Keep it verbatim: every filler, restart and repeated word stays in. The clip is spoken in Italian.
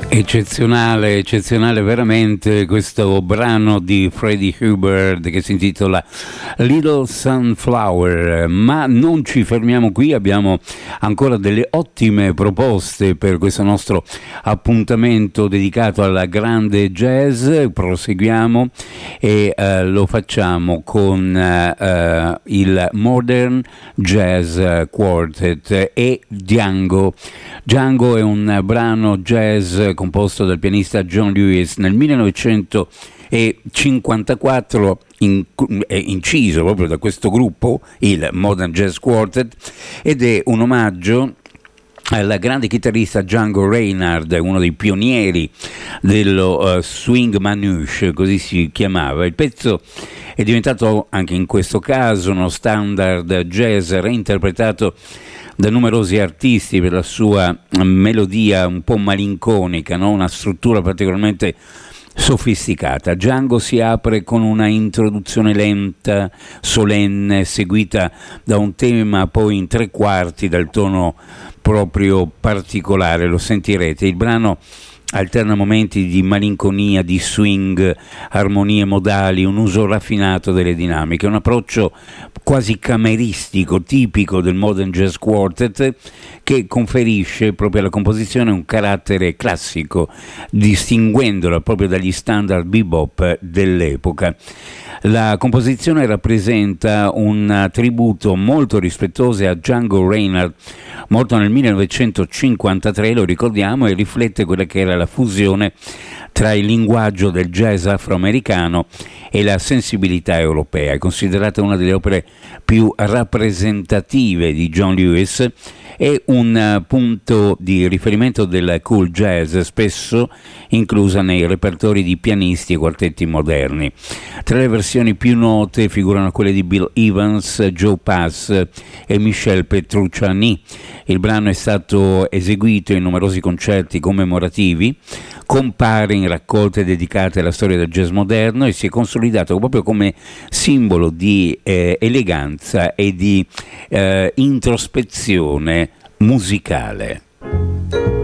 Eccezionale, eccezionale veramente questo brano di Freddie Hubbard che si intitola Little Sunflower, ma non ci fermiamo qui, abbiamo ancora delle ottime proposte per questo nostro appuntamento dedicato alla grande jazz. Proseguiamo e eh, lo facciamo con eh, il Modern Jazz Quartet e Django. Django è un brano jazz composto dal pianista John Lewis nel millenovecentocinquantaquattro, in, è inciso proprio da questo gruppo, il Modern Jazz Quartet, ed è un omaggio al grande chitarrista Django Reinhardt, uno dei pionieri dello uh, swing manouche, così si chiamava. Il pezzo è diventato anche in questo caso uno standard jazz reinterpretato da numerosi artisti per la sua melodia un po' malinconica, no? Una struttura particolarmente sofisticata. Django si apre con una introduzione lenta, solenne, seguita da un tema poi in tre quarti dal tono proprio particolare, lo sentirete. Il brano alterna momenti di malinconia, di swing, armonie modali, un uso raffinato delle dinamiche, un approccio quasi cameristico, tipico del Modern Jazz Quartet, che conferisce proprio alla composizione un carattere classico, distinguendola proprio dagli standard bebop dell'epoca. La composizione rappresenta un tributo molto rispettoso a Django Reinhardt, morto nel millenovecentocinquantatré, lo ricordiamo, e riflette quella che era la fusione tra il linguaggio del jazz afroamericano e la sensibilità europea. È considerata una delle opere più rappresentative di John Lewis e un punto di riferimento del cool jazz, spesso inclusa nei repertori di pianisti e quartetti moderni. Tra le versioni più note figurano quelle di Bill Evans, Joe Pass e Michel Petrucciani. Il brano è stato eseguito in numerosi concerti commemorativi, compare in raccolte dedicate alla storia del jazz moderno e si è consolidato proprio come simbolo di eh, eleganza e di eh, introspezione musicale.